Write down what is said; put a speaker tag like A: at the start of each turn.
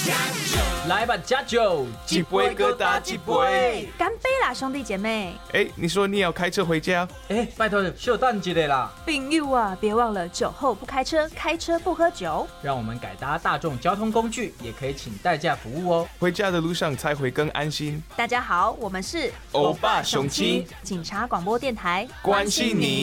A: 来吧，加酒，
B: 一杯各打一杯，
C: 干杯啦，兄弟姐妹！
B: 你说你要开车回家？
A: 拜托，稍等一下啦。
C: 朋友啊，别忘了酒后不开车，开车不喝酒。
A: 让我们改搭大众交通工具，也可以请代驾服务哦。
B: 回家的路上才会更安心。
C: 大家好，我们是
B: 欧巴雄亲
C: 警察广播电台，
B: 关心你。